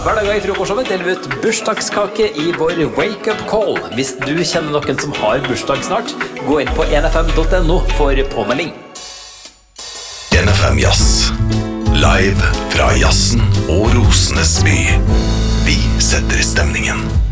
Hverdager i Frokostshowet deler vi ut bursdagskake i vår Wake Up Call. Hvis du kjenner noen som har bursdag snart, gå inn på nfm.no for påmelding. NFM Jazz. Live fra jazzen og Rosenes by. Vi setter stemningen.